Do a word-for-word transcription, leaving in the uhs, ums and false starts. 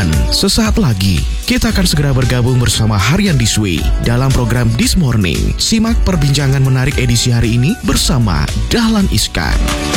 Dan sesaat lagi kita akan segera bergabung bersama Harian This Way dalam program This Morning. Simak perbincangan menarik edisi hari ini bersama Dahlan Iskan.